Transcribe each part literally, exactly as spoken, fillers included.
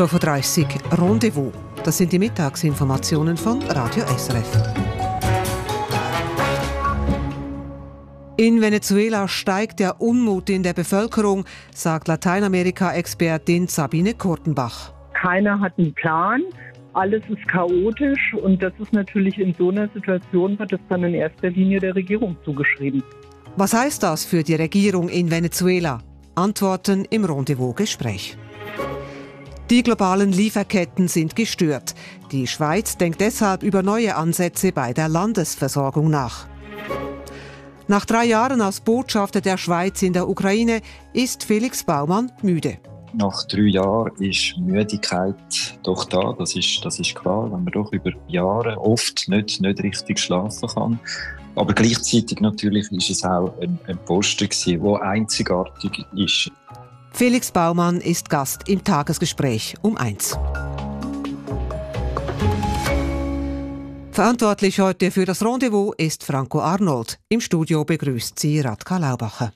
zwölf Uhr dreißig Rendezvous. Das sind die Mittagsinformationen von Radio S R F. In Venezuela steigt der Unmut in der Bevölkerung, sagt Lateinamerika-Expertin Sabine Kurtenbach. Keiner hat einen Plan, alles ist chaotisch und das ist natürlich in so einer Situation, wird es dann in erster Linie der Regierung zugeschrieben. Was heißt das für die Regierung in Venezuela? Antworten im Rendezvous-Gespräch. Die globalen Lieferketten sind gestört. Die Schweiz denkt deshalb über neue Ansätze bei der Landesversorgung nach. Nach drei Jahren als Botschafter der Schweiz in der Ukraine ist Felix Baumann müde. Nach drei Jahren ist Müdigkeit doch da, das ist, das ist klar, wenn man doch über Jahre oft nicht, nicht richtig schlafen kann. Aber gleichzeitig natürlich ist es auch ein, ein Posten gewesen, der einzigartig ist. Felix Baumann ist Gast im Tagesgespräch um eins. Verantwortlich heute für das Rendezvous ist Franco Arnold. Im Studio begrüßt sie Radka Laubacher.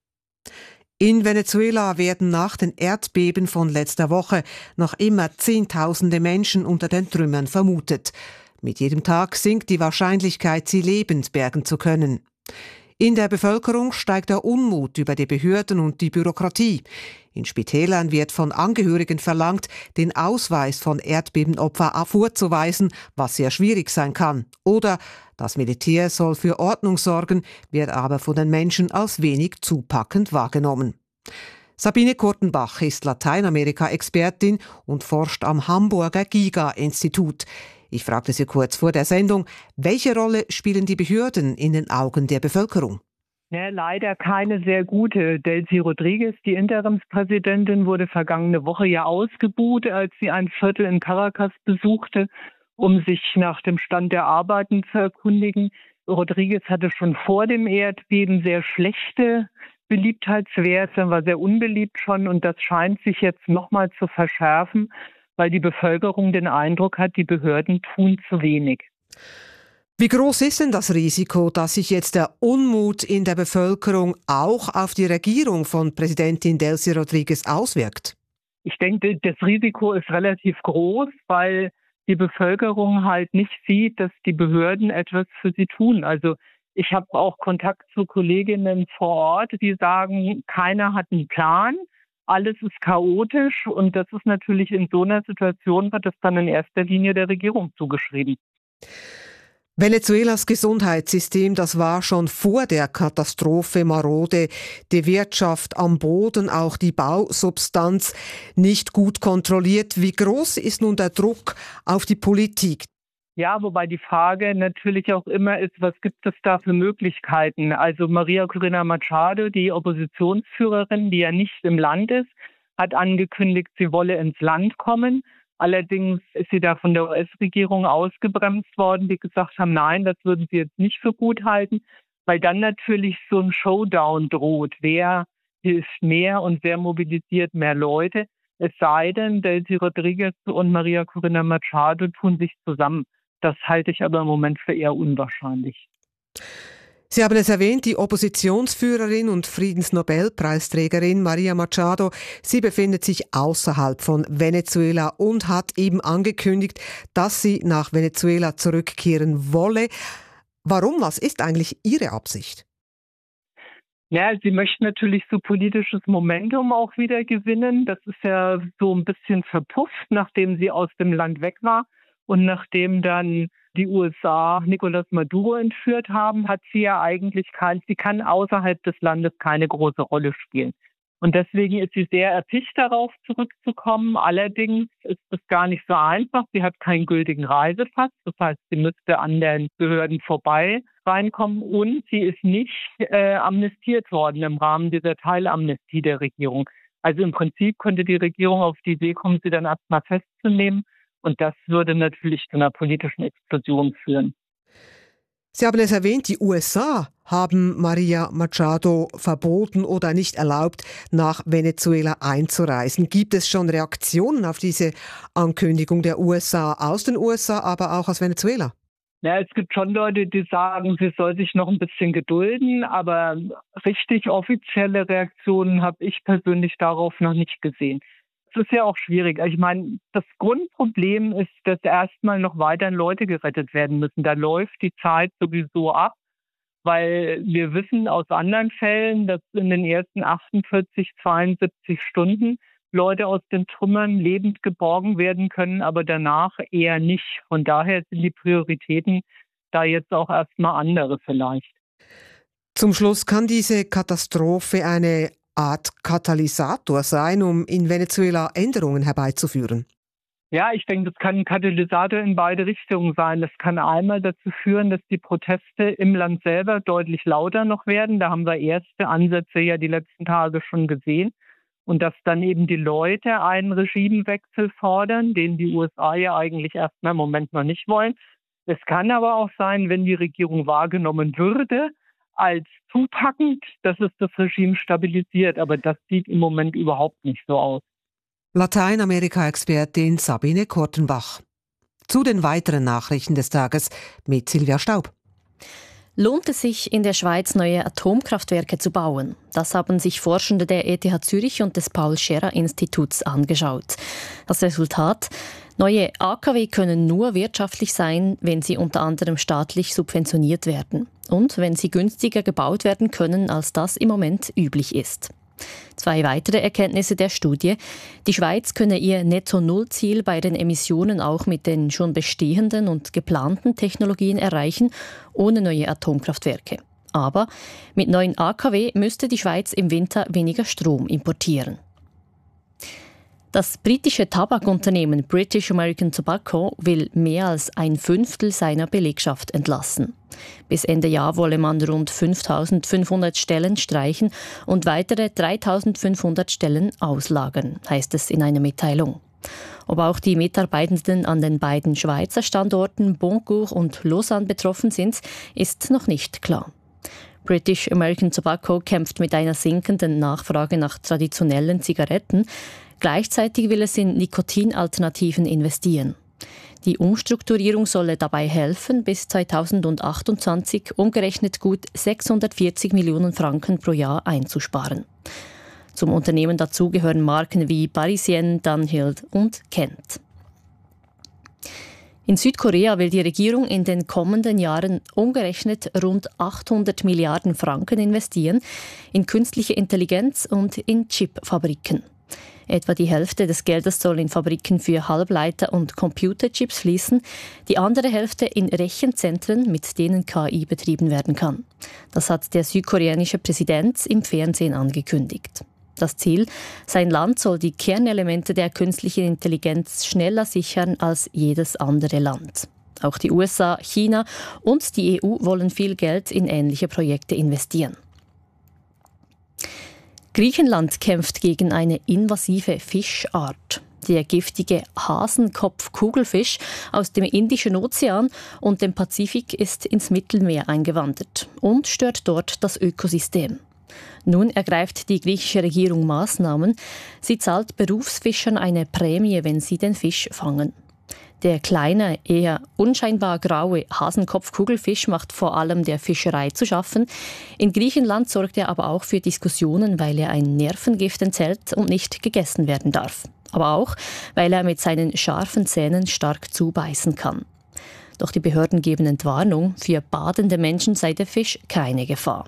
In Venezuela werden nach den Erdbeben von letzter Woche noch immer Zehntausende Menschen unter den Trümmern vermutet. Mit jedem Tag sinkt die Wahrscheinlichkeit, sie lebend bergen zu können. In der Bevölkerung steigt der Unmut über die Behörden und die Bürokratie. In Spitälern wird von Angehörigen verlangt, den Ausweis von Erdbebenopfern vorzuweisen, was sehr schwierig sein kann. Oder das Militär soll für Ordnung sorgen, wird aber von den Menschen als wenig zupackend wahrgenommen. Sabine Kurtenbach ist Lateinamerika-Expertin und forscht am Hamburger Giga-Institut. Ich fragte sie kurz vor der Sendung, welche Rolle spielen die Behörden in den Augen der Bevölkerung? Ja, leider keine sehr gute. Delcy Rodriguez, die Interimspräsidentin, wurde vergangene Woche ja ausgebuht, als sie ein Viertel in Caracas besuchte, um sich nach dem Stand der Arbeiten zu erkundigen. Rodriguez hatte schon vor dem Erdbeben sehr schlechte Beliebtheitswerte, war sehr unbeliebt schon und das scheint sich jetzt nochmal zu verschärfen, weil die Bevölkerung den Eindruck hat, die Behörden tun zu wenig. Wie groß ist denn das Risiko, dass sich jetzt der Unmut in der Bevölkerung auch auf die Regierung von Präsidentin Delcy Rodriguez auswirkt? Ich denke, das Risiko ist relativ groß, weil die Bevölkerung halt nicht sieht, dass die Behörden etwas für sie tun. Also ich habe auch Kontakt zu Kolleginnen vor Ort, die sagen, keiner hat einen Plan. Alles ist chaotisch und das ist natürlich in so einer Situation, wird das dann in erster Linie der Regierung zugeschrieben. Venezuelas Gesundheitssystem, das war schon vor der Katastrophe marode, die Wirtschaft am Boden, auch die Bausubstanz nicht gut kontrolliert. Wie groß ist nun der Druck auf die Politik? Ja, wobei die Frage natürlich auch immer ist, was gibt es da für Möglichkeiten? Also Maria Corina Machado, die Oppositionsführerin, die ja nicht im Land ist, hat angekündigt, sie wolle ins Land kommen. Allerdings ist sie da von der U S-Regierung ausgebremst worden, die gesagt haben, nein, das würden sie jetzt nicht für gut halten, weil dann natürlich so ein Showdown droht. Wer hilft mehr und wer mobilisiert mehr Leute? Es sei denn, Delcy Rodriguez und Maria Corina Machado tun sich zusammen. Das halte ich aber im Moment für eher unwahrscheinlich. Sie haben es erwähnt, die Oppositionsführerin und Friedensnobelpreisträgerin Maria Machado, sie befindet sich außerhalb von Venezuela und hat eben angekündigt, dass sie nach Venezuela zurückkehren wolle. Warum? Was ist eigentlich ihre Absicht? Ja, sie möchte natürlich so politisches Momentum auch wieder gewinnen. Das ist ja so ein bisschen verpufft, nachdem sie aus dem Land weg war. Und nachdem dann die U S A Nicolás Maduro entführt haben, hat sie ja eigentlich kein, sie kann außerhalb des Landes keine große Rolle spielen. Und deswegen ist sie sehr erpicht darauf, zurückzukommen. Allerdings ist es gar nicht so einfach. Sie hat keinen gültigen Reisepass. Das heißt, sie müsste an den Behörden vorbei reinkommen. Und sie ist nicht äh, amnestiert worden im Rahmen dieser Teilamnestie der Regierung. Also im Prinzip könnte die Regierung auf die Idee kommen, sie dann erstmal festzunehmen. Und das würde natürlich zu einer politischen Explosion führen. Sie haben es erwähnt, die U S A haben Maria Machado verboten oder nicht erlaubt, nach Venezuela einzureisen. Gibt es schon Reaktionen auf diese Ankündigung der U S A aus den U S A, aber auch aus Venezuela? Ja, es gibt schon Leute, die sagen, sie soll sich noch ein bisschen gedulden, aber richtig offizielle Reaktionen habe ich persönlich darauf noch nicht gesehen. Es ist ja auch schwierig. Ich meine, das Grundproblem ist, dass erstmal noch weiter Leute gerettet werden müssen. Da läuft die Zeit sowieso ab, weil wir wissen aus anderen Fällen, dass in den ersten achtundvierzig, zweiundsiebzig Stunden Leute aus den Trümmern lebend geborgen werden können, aber danach eher nicht. Von daher sind die Prioritäten da jetzt auch erstmal andere vielleicht. Zum Schluss kann diese Katastrophe eine Art Katalysator sein, um in Venezuela Änderungen herbeizuführen. Ja, ich denke, das kann ein Katalysator in beide Richtungen sein. Das kann einmal dazu führen, dass die Proteste im Land selber deutlich lauter noch werden. Da haben wir erste Ansätze ja die letzten Tage schon gesehen. Und dass dann eben die Leute einen Regimewechsel fordern, den die U S A ja eigentlich erstmal im Moment noch nicht wollen. Es kann aber auch sein, wenn die Regierung wahrgenommen würde, als zupackend, dass es das Regime stabilisiert. Aber das sieht im Moment überhaupt nicht so aus. Lateinamerika-Expertin Sabine Kortenbach. Zu den weiteren Nachrichten des Tages mit Silvia Staub. Lohnt es sich, in der Schweiz neue Atomkraftwerke zu bauen? Das haben sich Forschende der E T H Zürich und des Paul-Scherrer-Instituts angeschaut. Das Resultat? Neue A K W können nur wirtschaftlich sein, wenn sie unter anderem staatlich subventioniert werden und wenn sie günstiger gebaut werden können, als das im Moment üblich ist. Zwei weitere Erkenntnisse der Studie. Die Schweiz könne ihr Netto-Null-Ziel bei den Emissionen auch mit den schon bestehenden und geplanten Technologien erreichen, ohne neue Atomkraftwerke. Aber mit neuen A K W müsste die Schweiz im Winter weniger Strom importieren. Das britische Tabakunternehmen British American Tobacco will mehr als ein Fünftel seiner Belegschaft entlassen. Bis Ende Jahr wolle man rund fünftausendfünfhundert Stellen streichen und weitere dreitausendfünfhundert Stellen auslagern, heißt es in einer Mitteilung. Ob auch die Mitarbeitenden an den beiden Schweizer Standorten Boncourt und Lausanne betroffen sind, ist noch nicht klar. British American Tobacco kämpft mit einer sinkenden Nachfrage nach traditionellen Zigaretten. Gleichzeitig will es in Nikotinalternativen investieren. Die Umstrukturierung solle dabei helfen, bis zweitausendachtundzwanzig umgerechnet gut sechshundertvierzig Millionen Franken pro Jahr einzusparen. Zum Unternehmen dazu gehören Marken wie Parisien, Dunhill und Kent. In Südkorea will die Regierung in den kommenden Jahren umgerechnet rund achthundert Milliarden Franken investieren in künstliche Intelligenz und in Chipfabriken. Etwa die Hälfte des Geldes soll in Fabriken für Halbleiter und Computerchips fließen, die andere Hälfte in Rechenzentren, mit denen K I betrieben werden kann. Das hat der südkoreanische Präsident im Fernsehen angekündigt. Das Ziel: Sein Land soll die Kernelemente der künstlichen Intelligenz schneller sichern als jedes andere Land. Auch die U S A, China und die E U wollen viel Geld in ähnliche Projekte investieren. Griechenland kämpft gegen eine invasive Fischart. Der giftige Hasenkopfkugelfisch aus dem Indischen Ozean und dem Pazifik ist ins Mittelmeer eingewandert und stört dort das Ökosystem. Nun ergreift die griechische Regierung Maßnahmen. Sie zahlt Berufsfischern eine Prämie, wenn sie den Fisch fangen. Der kleine, eher unscheinbar graue Hasenkopfkugelfisch macht vor allem der Fischerei zu schaffen. In Griechenland sorgt er aber auch für Diskussionen, weil er ein Nervengift enthält und nicht gegessen werden darf. Aber auch, weil er mit seinen scharfen Zähnen stark zubeißen kann. Doch die Behörden geben Entwarnung, für badende Menschen sei der Fisch keine Gefahr.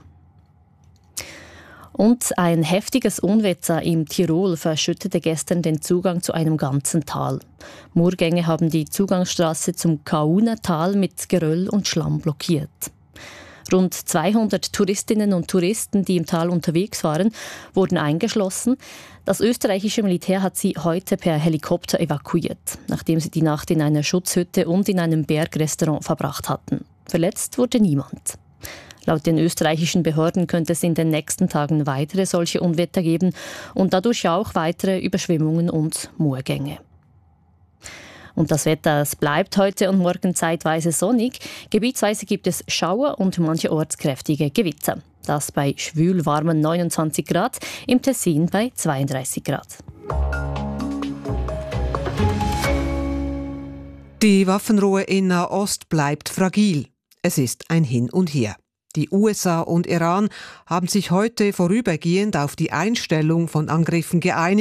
Und ein heftiges Unwetter im Tirol verschüttete gestern den Zugang zu einem ganzen Tal. Murgänge haben die Zugangsstraße zum Kaunertal mit Geröll und Schlamm blockiert. Rund zweihundert Touristinnen und Touristen, die im Tal unterwegs waren, wurden eingeschlossen. Das österreichische Militär hat sie heute per Helikopter evakuiert, nachdem sie die Nacht in einer Schutzhütte und in einem Bergrestaurant verbracht hatten. Verletzt wurde niemand. Laut den österreichischen Behörden könnte es in den nächsten Tagen weitere solche Unwetter geben und dadurch auch weitere Überschwemmungen und Murgänge. Und das Wetter, es bleibt heute und morgen zeitweise sonnig. Gebietsweise gibt es Schauer und mancherorts kräftige Gewitter. Das bei schwül warmen neunundzwanzig Grad, im Tessin bei zweiunddreißig Grad. Die Waffenruhe in Nahost bleibt fragil. Es ist ein Hin und Her. Die U S A und Iran haben sich heute vorübergehend auf die Einstellung von Angriffen geeinigt,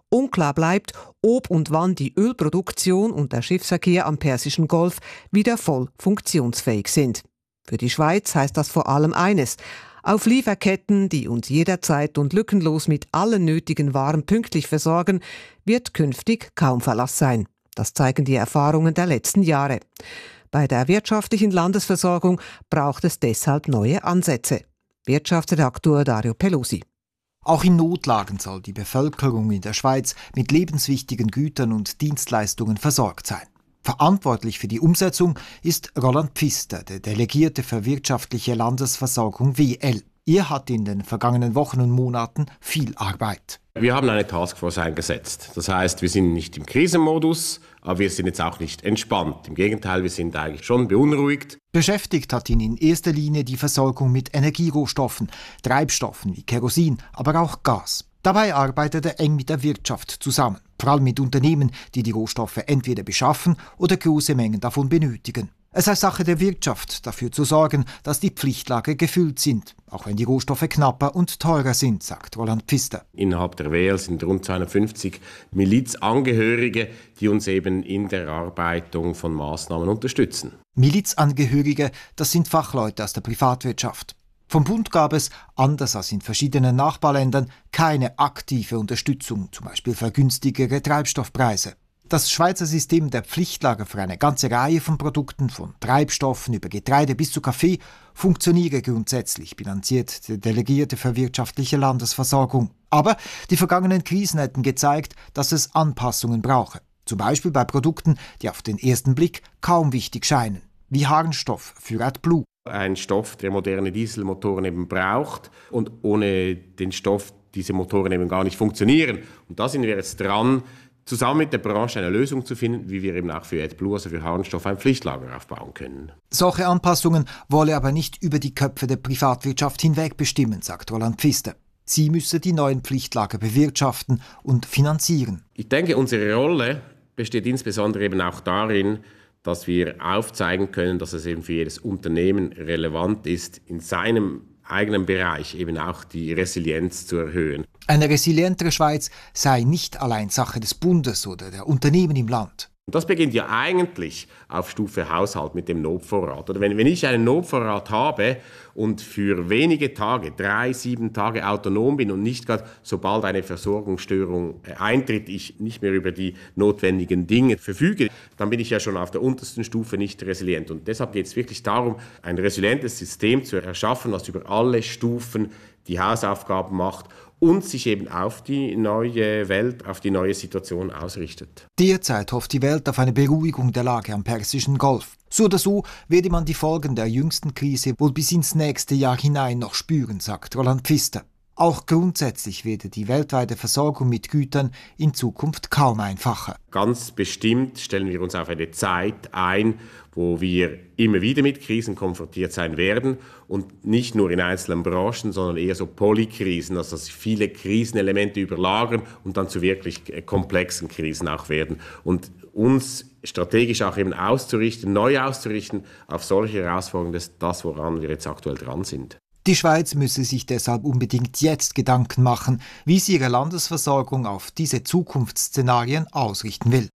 Unklar bleibt, ob und wann die Ölproduktion und der Schiffsverkehr am Persischen Golf wieder voll funktionsfähig sind. Für die Schweiz heißt das vor allem eines: Auf Lieferketten, die uns jederzeit und lückenlos mit allen nötigen Waren pünktlich versorgen, wird künftig kaum Verlass sein. Das zeigen die Erfahrungen der letzten Jahre. Bei der wirtschaftlichen Landesversorgung braucht es deshalb neue Ansätze. Wirtschaftsredaktor Dario Pelosi. Auch in Notlagen soll die Bevölkerung in der Schweiz mit lebenswichtigen Gütern und Dienstleistungen versorgt sein. Verantwortlich für die Umsetzung ist Roland Pfister, der Delegierte für wirtschaftliche Landesversorgung W L. Er hat in den vergangenen Wochen und Monaten viel Arbeit. Wir haben eine Taskforce eingesetzt. Das heißt, wir sind nicht im Krisenmodus, aber wir sind jetzt auch nicht entspannt. Im Gegenteil, wir sind eigentlich schon beunruhigt. Beschäftigt hat ihn in erster Linie die Versorgung mit Energierohstoffen, Treibstoffen wie Kerosin, aber auch Gas. Dabei arbeitet er eng mit der Wirtschaft zusammen, vor allem mit Unternehmen, die die Rohstoffe entweder beschaffen oder große Mengen davon benötigen. Es sei Sache der Wirtschaft, dafür zu sorgen, dass die Pflichtlager gefüllt sind, auch wenn die Rohstoffe knapper und teurer sind, sagt Roland Pfister. Innerhalb der W L sind rund zweihundertfünfzig Milizangehörige, die uns eben in der Erarbeitung von Maßnahmen unterstützen. Milizangehörige, das sind Fachleute aus der Privatwirtschaft. Vom Bund gab es, anders als in verschiedenen Nachbarländern, keine aktive Unterstützung, zum Beispiel für günstigere Treibstoffpreise. Das Schweizer System der Pflichtlager für eine ganze Reihe von Produkten, von Treibstoffen über Getreide bis zu Kaffee, funktioniere grundsätzlich, bilanziert der Delegierte für wirtschaftliche Landesversorgung. Aber die vergangenen Krisen hätten gezeigt, dass es Anpassungen brauche. Zum Beispiel bei Produkten, die auf den ersten Blick kaum wichtig scheinen, wie Harnstoff für AdBlue. Ein Stoff, der moderne Dieselmotoren eben braucht und ohne den Stoff diese Motoren eben gar nicht funktionieren. Und da sind wir jetzt dran, zusammen mit der Branche eine Lösung zu finden, wie wir eben auch für AdBlue, also für Harnstoff, ein Pflichtlager aufbauen können. Solche Anpassungen wolle aber nicht über die Köpfe der Privatwirtschaft hinweg bestimmen, sagt Roland Pfister. Sie müsse die neuen Pflichtlager bewirtschaften und finanzieren. Ich denke, unsere Rolle besteht insbesondere eben auch darin, dass wir aufzeigen können, dass es eben für jedes Unternehmen relevant ist, in seinem eigenen Bereich eben auch die Resilienz zu erhöhen. Eine resilientere Schweiz sei nicht allein Sache des Bundes oder der Unternehmen im Land. Und das beginnt ja eigentlich auf Stufe Haushalt mit dem Notvorrat. Oder wenn, wenn ich einen Notvorrat habe und für wenige Tage, drei, sieben Tage autonom bin und nicht gerade, sobald eine Versorgungsstörung eintritt, ich nicht mehr über die notwendigen Dinge verfüge, dann bin ich ja schon auf der untersten Stufe nicht resilient. Und deshalb geht es wirklich darum, ein resilientes System zu erschaffen, das über alle Stufen die Hausaufgaben macht und sich eben auf die neue Welt, auf die neue Situation ausrichtet. Derzeit hofft die Welt auf eine Beruhigung der Lage am Persischen Golf. So oder so werde man die Folgen der jüngsten Krise wohl bis ins nächste Jahr hinein noch spüren, sagt Roland Pfister. Auch grundsätzlich werde die weltweite Versorgung mit Gütern in Zukunft kaum einfacher. Ganz bestimmt stellen wir uns auf eine Zeit ein, wo wir immer wieder mit Krisen konfrontiert sein werden und nicht nur in einzelnen Branchen, sondern eher so Polykrisen, also dass sich viele Krisenelemente überlagern und dann zu wirklich komplexen Krisen auch werden. Und uns strategisch auch eben auszurichten, neu auszurichten auf solche Herausforderungen, das ist das, woran wir jetzt aktuell dran sind. Die Schweiz müsse sich deshalb unbedingt jetzt Gedanken machen, wie sie ihre Landesversorgung auf diese Zukunftsszenarien ausrichten will.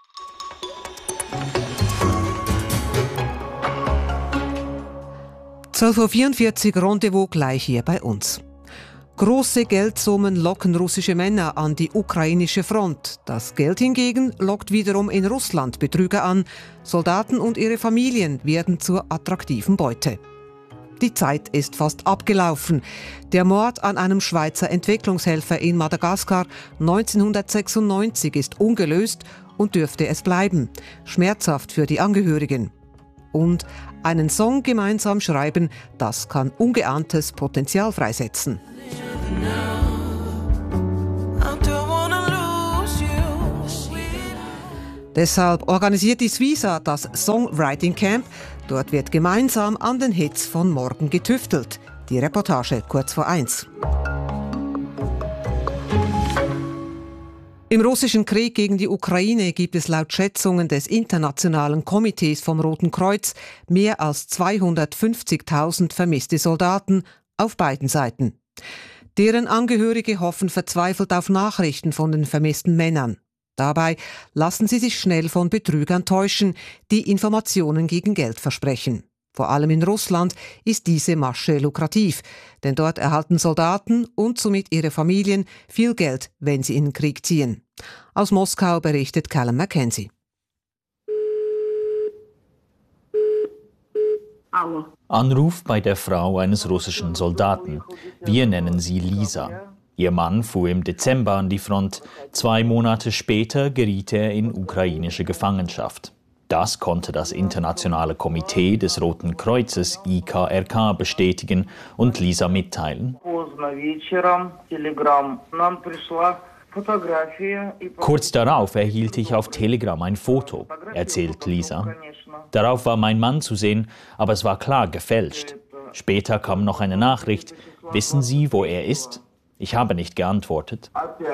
zwölf Uhr vierundvierzig Rendezvous gleich hier bei uns. Große Geldsummen locken russische Männer an die ukrainische Front. Das Geld hingegen lockt wiederum in Russland Betrüger an. Soldaten und ihre Familien werden zur attraktiven Beute. Die Zeit ist fast abgelaufen. Der Mord an einem Schweizer Entwicklungshelfer in Madagaskar neunzehnhundertsechsundneunzig ist ungelöst und dürfte es bleiben. Schmerzhaft für die Angehörigen. Und einen Song gemeinsam schreiben, das kann ungeahntes Potenzial freisetzen. Deshalb organisiert die Svisa das Songwriting Camp. Dort wird gemeinsam an den Hits von morgen getüftelt. Die Reportage kurz vor eins. Im russischen Krieg gegen die Ukraine gibt es laut Schätzungen des Internationalen Komitees vom Roten Kreuz mehr als zweihundertfünfzigtausend vermisste Soldaten auf beiden Seiten. Deren Angehörige hoffen verzweifelt auf Nachrichten von den vermissten Männern. Dabei lassen sie sich schnell von Betrügern täuschen, die Informationen gegen Geld versprechen. Vor allem in Russland ist diese Masche lukrativ, denn dort erhalten Soldaten und somit ihre Familien viel Geld, wenn sie in den Krieg ziehen. Aus Moskau berichtet Callum Mackenzie. Anruf bei der Frau eines russischen Soldaten. Wir nennen sie Lisa. Ihr Mann fuhr im Dezember an die Front. Zwei Monate später geriet er in ukrainische Gefangenschaft. Das konnte das Internationale Komitee des Roten Kreuzes I K R K bestätigen und Lisa mitteilen. Kurz darauf erhielt ich auf Telegram ein Foto, erzählt Lisa. Darauf war mein Mann zu sehen, aber es war klar gefälscht. Später kam noch eine Nachricht. Wissen Sie, wo er ist? Ich habe nicht geantwortet.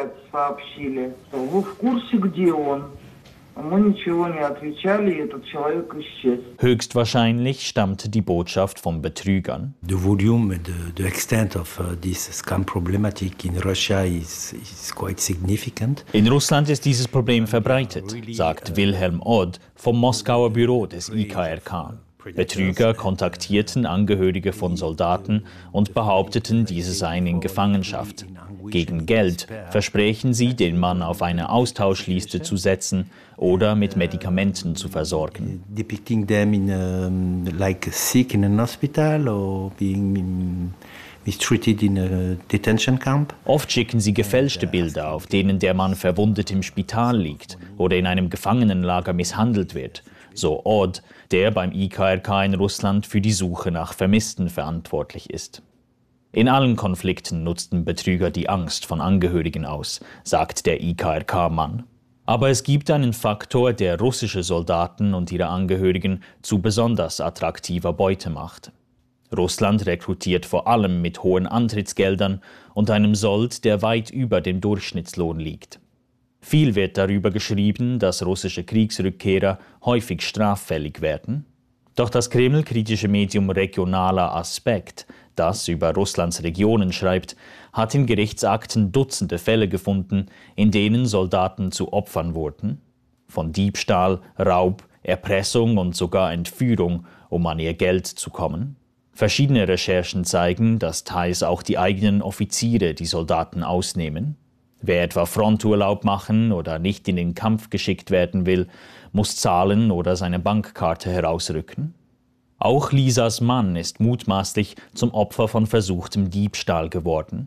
Höchstwahrscheinlich stammte die Botschaft von Betrügern. The volume, the, the extent of uh, this scam problematic in Russia is, is quite significant. In Russland ist dieses Problem verbreitet, sagt Wilhelm Odd vom Moskauer Büro des I K R K. Betrüger kontaktierten Angehörige von Soldaten und behaupteten, diese seien in Gefangenschaft. Gegen Geld versprechen sie, den Mann auf eine Austauschliste zu setzen oder mit Medikamenten zu versorgen. Depicting them in um, like sick in an hospital or being mistreated in a detention camp. Oft schicken sie gefälschte Bilder, auf denen der Mann verwundet im Spital liegt oder in einem Gefangenenlager misshandelt wird. So Odd, der beim I K R K in Russland für die Suche nach Vermissten verantwortlich ist. In allen Konflikten nutzten Betrüger die Angst von Angehörigen aus, sagt der I K R K-Mann. Aber es gibt einen Faktor, der russische Soldaten und ihre Angehörigen zu besonders attraktiver Beute macht. Russland rekrutiert vor allem mit hohen Antrittsgeldern und einem Sold, der weit über dem Durchschnittslohn liegt. Viel wird darüber geschrieben, dass russische Kriegsrückkehrer häufig straffällig werden. Doch das Kreml-kritische Medium Regionaler Aspekt, das über Russlands Regionen schreibt, hat in Gerichtsakten Dutzende Fälle gefunden, in denen Soldaten zu Opfern wurden. Von Diebstahl, Raub, Erpressung und sogar Entführung, um an ihr Geld zu kommen. Verschiedene Recherchen zeigen, dass teils auch die eigenen Offiziere die Soldaten ausnehmen. Wer etwa Fronturlaub machen oder nicht in den Kampf geschickt werden will, muss zahlen oder seine Bankkarte herausrücken. Auch Lisas Mann ist mutmaßlich zum Opfer von versuchtem Diebstahl geworden.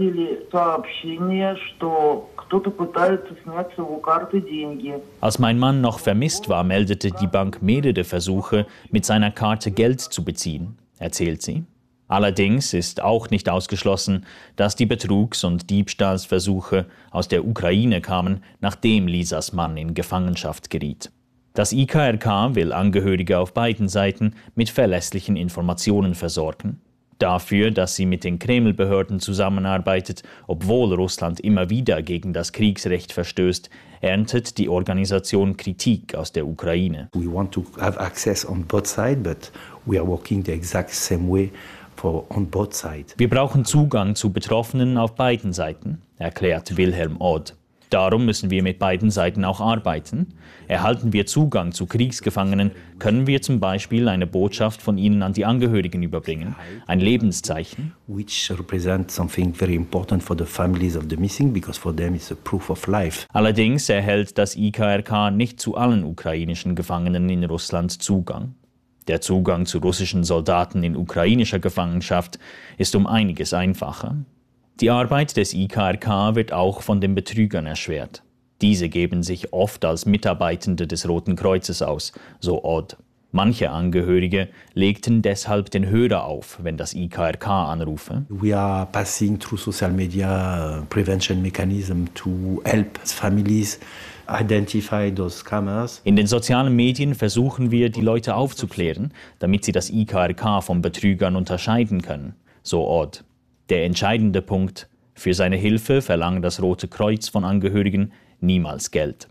Als mein Mann noch vermisst war, meldete die Bank mehrere Versuche, mit seiner Karte Geld zu beziehen, erzählt sie. Allerdings ist auch nicht ausgeschlossen, dass die Betrugs- und Diebstahlsversuche aus der Ukraine kamen, nachdem Lisas Mann in Gefangenschaft geriet. Das I K R K will Angehörige auf beiden Seiten mit verlässlichen Informationen versorgen. Dafür, dass sie mit den Kreml-Behörden zusammenarbeitet, obwohl Russland immer wieder gegen das Kriegsrecht verstößt, erntet die Organisation Kritik aus der Ukraine. We want to have access on both sides, but we are working the exact same way. Wir brauchen Zugang zu Betroffenen auf beiden Seiten, erklärt Wilhelm Odd. Darum müssen wir mit beiden Seiten auch arbeiten. Erhalten wir Zugang zu Kriegsgefangenen, können wir zum Beispiel eine Botschaft von ihnen an die Angehörigen überbringen, ein Lebenszeichen. Which represents something very important for the families of the missing, because for them it's a proof of life. Allerdings erhält das I K R K nicht zu allen ukrainischen Gefangenen in Russland Zugang. Der Zugang zu russischen Soldaten in ukrainischer Gefangenschaft ist um einiges einfacher. Die Arbeit des I K R K wird auch von den Betrügern erschwert. Diese geben sich oft als Mitarbeitende des Roten Kreuzes aus, so Odd. Manche Angehörige legten deshalb den Hörer auf, wenn das I K R K anrufe. We are passing through social media prevention mechanism to help families identify those scammers. In den sozialen Medien versuchen wir, die Leute aufzuklären, damit sie das I K R K von Betrügern unterscheiden können, so Odd. Der entscheidende Punkt: Für seine Hilfe verlangt das Rote Kreuz von Angehörigen niemals Geld.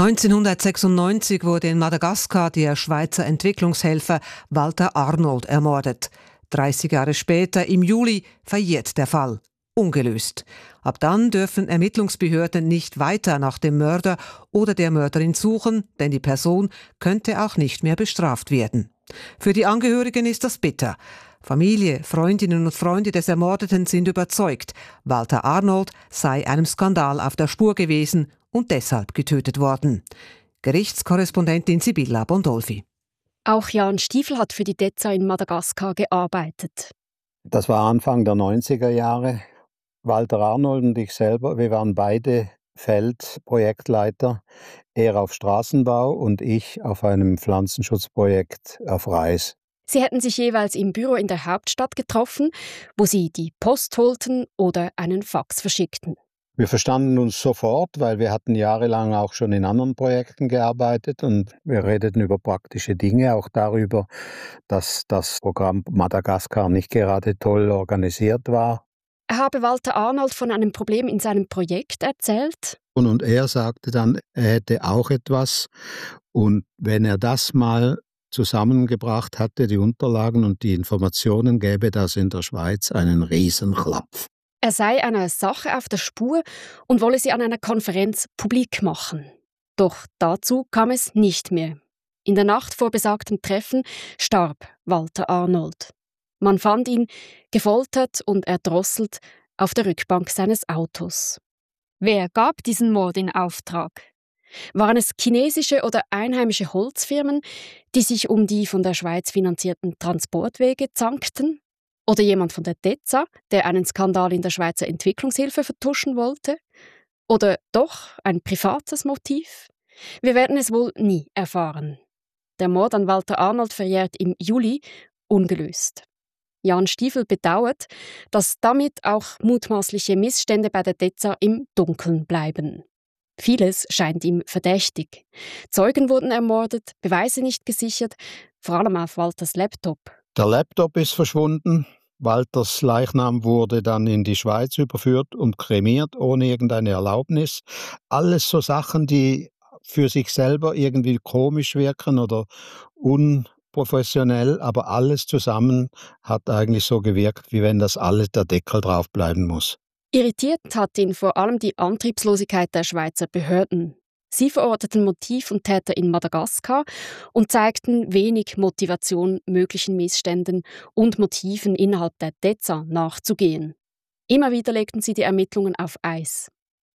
neunzehnhundertsechsundneunzig wurde in Madagaskar der Schweizer Entwicklungshelfer Walter Arnold ermordet. dreißig Jahre später, im Juli, verjährt der Fall. Ungelöst. Ab dann dürfen Ermittlungsbehörden nicht weiter nach dem Mörder oder der Mörderin suchen, denn die Person könnte auch nicht mehr bestraft werden. Für die Angehörigen ist das bitter. Familie, Freundinnen und Freunde des Ermordeten sind überzeugt, Walter Arnold sei einem Skandal auf der Spur gewesen und deshalb getötet worden. Gerichtskorrespondentin Sibylla Bondolfi. Auch Jan Stiefel hat für die D E Z A in Madagaskar gearbeitet. Das war Anfang der neunziger Jahre. Walter Arnold und ich selber, wir waren beide Feldprojektleiter. Er auf Straßenbau und ich auf einem Pflanzenschutzprojekt auf Reis. Sie hätten sich jeweils im Büro in der Hauptstadt getroffen, wo sie die Post holten oder einen Fax verschickten. Wir verstanden uns sofort, weil wir hatten jahrelang auch schon in anderen Projekten gearbeitet und wir redeten über praktische Dinge, auch darüber, dass das Programm Madagaskar nicht gerade toll organisiert war. Er habe Walter Arnold von einem Problem in seinem Projekt erzählt. Und, und er sagte dann, er hätte auch etwas und wenn er das mal zusammengebracht hatte, die Unterlagen und die Informationen, gäbe das in der Schweiz einen Riesenklapf. Er sei einer Sache auf der Spur und wolle sie an einer Konferenz publik machen. Doch dazu kam es nicht mehr. In der Nacht vor besagtem Treffen starb Walter Arnold. Man fand ihn gefoltert und erdrosselt auf der Rückbank seines Autos. Wer gab diesen Mord in Auftrag? Waren es chinesische oder einheimische Holzfirmen, die sich um die von der Schweiz finanzierten Transportwege zankten? Oder jemand von der D E Z A, der einen Skandal in der Schweizer Entwicklungshilfe vertuschen wollte? Oder doch ein privates Motiv? Wir werden es wohl nie erfahren. Der Mord an Walter Arnold verjährt im Juli ungelöst. Jan Stiefel bedauert, dass damit auch mutmaßliche Missstände bei der D E Z A im Dunkeln bleiben. Vieles scheint ihm verdächtig. Zeugen wurden ermordet, Beweise nicht gesichert, vor allem auf Walters Laptop. Der Laptop ist verschwunden. Walters Leichnam wurde dann in die Schweiz überführt und kremiert, ohne irgendeine Erlaubnis. Alles so Sachen, die für sich selber irgendwie komisch wirken oder unprofessionell, aber alles zusammen hat eigentlich so gewirkt, wie wenn das alles der Deckel drauf bleiben muss. Irritiert hat ihn vor allem die Antriebslosigkeit der Schweizer Behörden. Sie verorteten Motiv und Täter in Madagaskar und zeigten wenig Motivation, möglichen Missständen und Motiven innerhalb der D E Z A nachzugehen. Immer wieder legten sie die Ermittlungen auf Eis.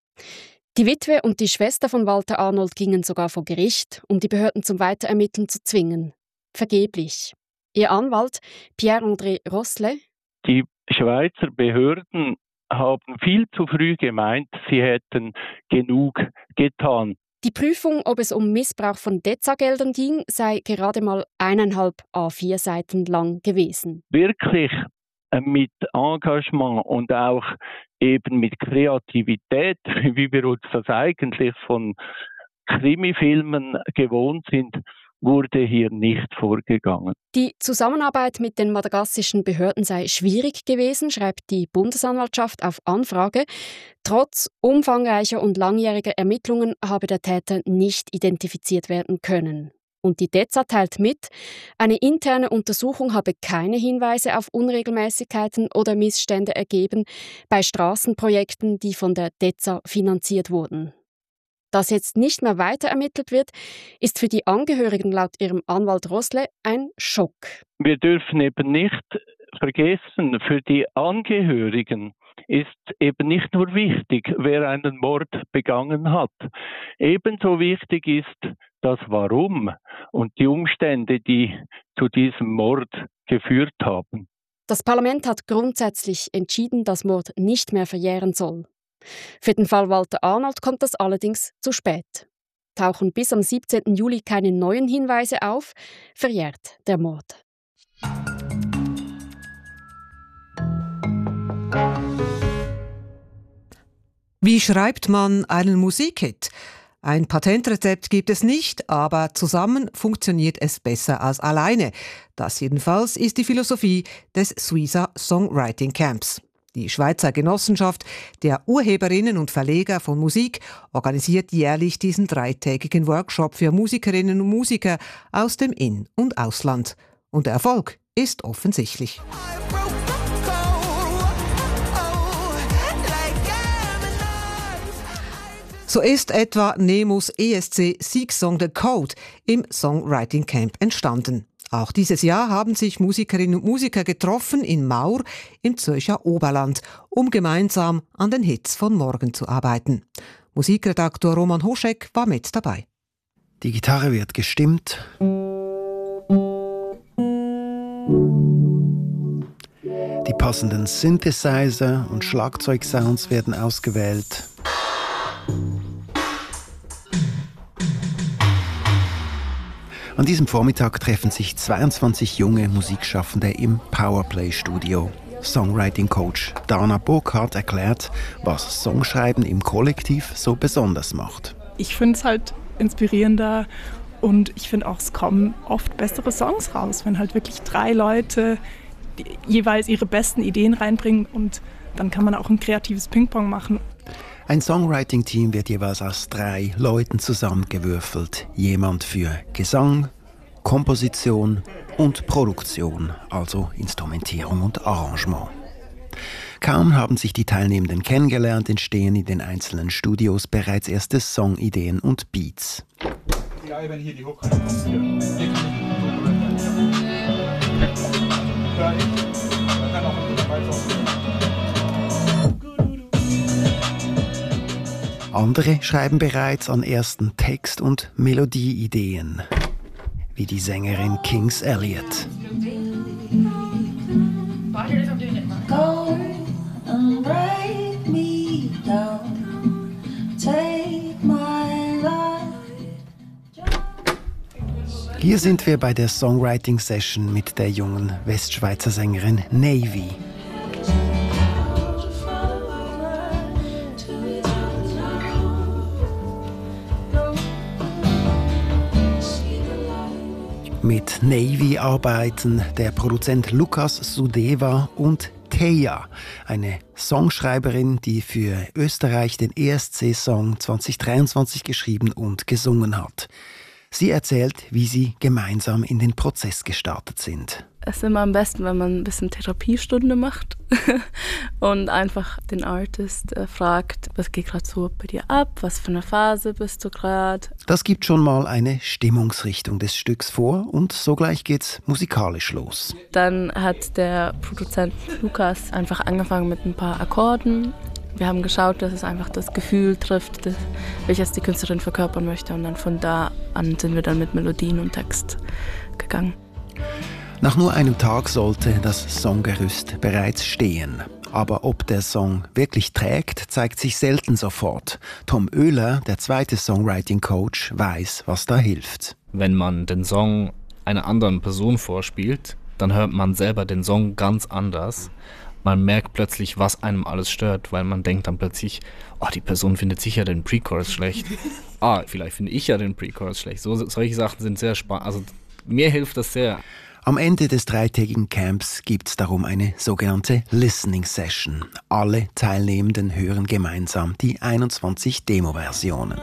Die Witwe und die Schwester von Walter Arnold gingen sogar vor Gericht, um die Behörden zum Weiterermitteln zu zwingen. Vergeblich. Ihr Anwalt Pierre-André Roslet: Die Schweizer Behörden haben viel zu früh gemeint, sie hätten genug getan. Die Prüfung, ob es um Missbrauch von D E Z A-Geldern ging, sei gerade mal eineinhalb A vier Seiten lang gewesen. Wirklich mit Engagement und auch eben mit Kreativität, wie wir uns das eigentlich von Krimifilmen gewohnt sind, wurde hier nicht vorgegangen. Die Zusammenarbeit mit den madagassischen Behörden sei schwierig gewesen, schreibt die Bundesanwaltschaft auf Anfrage. Trotz umfangreicher und langjähriger Ermittlungen habe der Täter nicht identifiziert werden können. Und die D E Z A teilt mit, eine interne Untersuchung habe keine Hinweise auf Unregelmäßigkeiten oder Missstände ergeben bei Straßenprojekten, die von der D E Z A finanziert wurden. Dass jetzt nicht mehr weiter ermittelt wird, ist für die Angehörigen laut ihrem Anwalt Roslet ein Schock. Wir dürfen eben nicht vergessen, für die Angehörigen ist eben nicht nur wichtig, wer einen Mord begangen hat. Ebenso wichtig ist das Warum und die Umstände, die zu diesem Mord geführt haben. Das Parlament hat grundsätzlich entschieden, dass Mord nicht mehr verjähren soll. Für den Fall Walter Arnold kommt das allerdings zu spät. Tauchen bis am siebzehnten Juli keine neuen Hinweise auf, verjährt der Mord. Wie schreibt man einen Musikhit? Ein Patentrezept gibt es nicht, aber zusammen funktioniert es besser als alleine. Das jedenfalls ist die Philosophie des Suiza Songwriting Camps. Die Schweizer Genossenschaft der Urheberinnen und Verleger von Musik organisiert jährlich diesen dreitägigen Workshop für Musikerinnen und Musiker aus dem In- und Ausland. Und der Erfolg ist offensichtlich. So ist etwa Nemos E S C Siegsong The Code im Songwriting Camp entstanden. Auch dieses Jahr haben sich Musikerinnen und Musiker getroffen in Maur im Zürcher Oberland, um gemeinsam an den Hits von morgen zu arbeiten. Musikredaktor Roman Hoschek war mit dabei. Die Gitarre wird gestimmt. Die passenden Synthesizer und Schlagzeugsounds werden ausgewählt. An diesem Vormittag treffen sich zweiundzwanzig junge Musikschaffende im Powerplay-Studio. Songwriting-Coach Dana Burkhardt erklärt, was Songschreiben im Kollektiv so besonders macht. Ich finde es halt inspirierender und ich finde auch, es kommen oft bessere Songs raus, wenn halt wirklich drei Leute jeweils ihre besten Ideen reinbringen und dann kann man auch ein kreatives Ping-Pong machen. Ein Songwriting-Team wird jeweils aus drei Leuten zusammengewürfelt. Jemand für Gesang, Komposition und Produktion, also Instrumentierung und Arrangement. Kaum haben sich die Teilnehmenden kennengelernt, entstehen in den einzelnen Studios bereits erste Songideen und Beats. Ja, wenn hier die Hook kann passieren. Hier kann ich man kann auch weiter. Andere schreiben bereits an ersten Text- und Melodieideen, wie die Sängerin Kings Elliott. Hier sind wir bei der Songwriting-Session mit der jungen Westschweizer Sängerin Navy. Mit Navy arbeiten der Produzent Lukas Sudeva und Teja, eine Songschreiberin, die für Österreich den E S C-Song zwanzig dreiundzwanzig geschrieben und gesungen hat. Sie erzählt, wie sie gemeinsam in den Prozess gestartet sind. Es ist immer am besten, wenn man ein bisschen Therapiestunde macht und einfach den Artist äh, fragt, was geht gerade so bei dir ab, was für eine Phase bist du gerade. Das gibt schon mal eine Stimmungsrichtung des Stücks vor und sogleich geht's musikalisch los. Dann hat der Produzent Lukas einfach angefangen mit ein paar Akkorden. Wir haben geschaut, dass es einfach das Gefühl trifft, das, welches die Künstlerin verkörpern möchte. Und dann von da an sind wir dann mit Melodien und Text gegangen. Nach nur einem Tag sollte das Songgerüst bereits stehen. Aber ob der Song wirklich trägt, zeigt sich selten sofort. Tom Oehler, der zweite Songwriting-Coach, weiß, was da hilft. Wenn man den Song einer anderen Person vorspielt, dann hört man selber den Song ganz anders. Man merkt plötzlich, was einem alles stört, weil man denkt dann plötzlich, oh, die Person findet sicher den Pre-Chorus schlecht. Ah, vielleicht finde ich ja den Pre-Chorus schlecht. So, solche Sachen sind sehr spannend. Also mir hilft das sehr. Am Ende des dreitägigen Camps gibt es darum eine sogenannte Listening Session. Alle Teilnehmenden hören gemeinsam die einundzwanzig Demo-Versionen.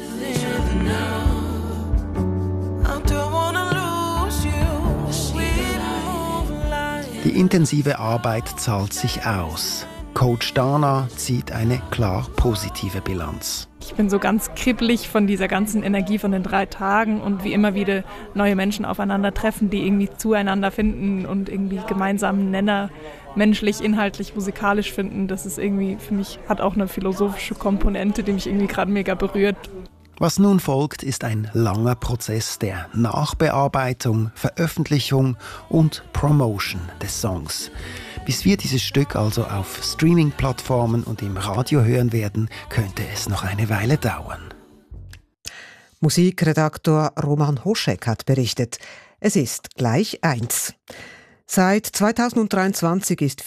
Die intensive Arbeit zahlt sich aus. Coach Dana zieht eine klar positive Bilanz. Ich bin so ganz kribbelig von dieser ganzen Energie von den drei Tagen und wie immer wieder neue Menschen aufeinandertreffen, die irgendwie zueinander finden und irgendwie gemeinsamen Nenner menschlich, inhaltlich, musikalisch finden. Das ist irgendwie, für mich, hat auch eine philosophische Komponente, die mich irgendwie gerade mega berührt. Was nun folgt, ist ein langer Prozess der Nachbearbeitung, Veröffentlichung und Promotion des Songs. Bis wir dieses Stück also auf Streaming-Plattformen und im Radio hören werden, könnte es noch eine Weile dauern. Musikredaktor Roman Hoschek hat berichtet. Es ist gleich eins. Seit zweitausenddreiundzwanzig ist